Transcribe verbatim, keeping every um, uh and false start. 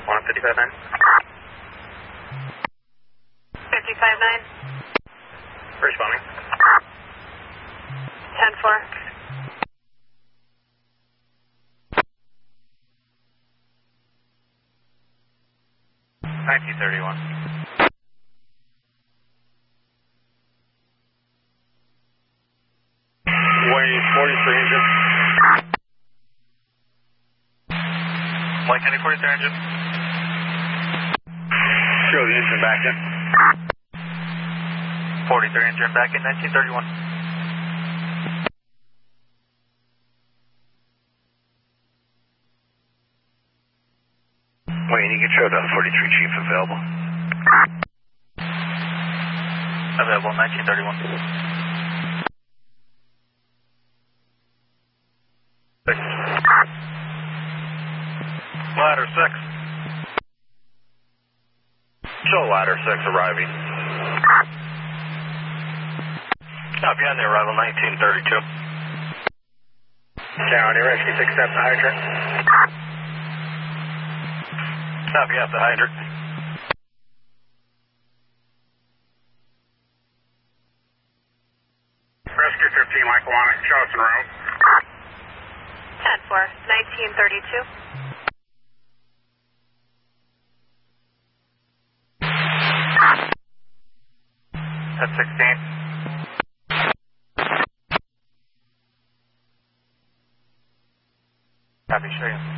one fifty-five nine. fifty-five nine. Responding. ten four. nineteen thirty-one. Wayne forty-three engine. White County forty-three engine. Show the engine back in. forty-three engine back in nineteen thirty-one. Wayne, you can show the forty-three chief available. Available nineteen thirty-one. Ladder six. Show ladder six arriving. Copy on the arrival nineteen thirty-two. County rescue six at the hydrant. Copy at the hydrant. Rescue fifteen Lackawanna, Charleston Road. ten four. nineteen thirty-two. ten sixteen. Copy, show you.